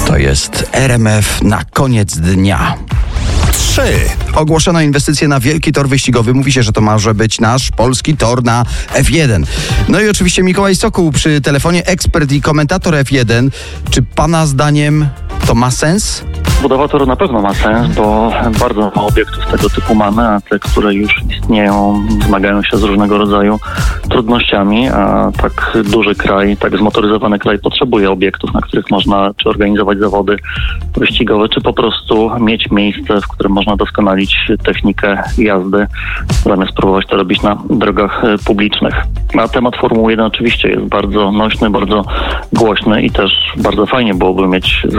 To jest RMF na koniec dnia. 3. Ogłoszono inwestycje na wielki tor wyścigowy. Mówi się, że to może być nasz polski tor na F1. No i oczywiście Mikołaj Sokół przy telefonie, ekspert i komentator F1. Czy pana zdaniem to ma sens? Budowa toru na pewno ma sens, bo bardzo mało obiektów tego typu mamy, a te, które już istnieją, zmagają się z różnego rodzaju trudnościami, a tak duży kraj, tak zmotoryzowany kraj potrzebuje obiektów, na których można czy organizować zawody wyścigowe, czy po prostu mieć miejsce, w którym można doskonalić technikę jazdy, zamiast próbować to robić na drogach publicznych. A temat Formuły 1 oczywiście jest bardzo nośny, bardzo głośny i też bardzo fajnie byłoby mieć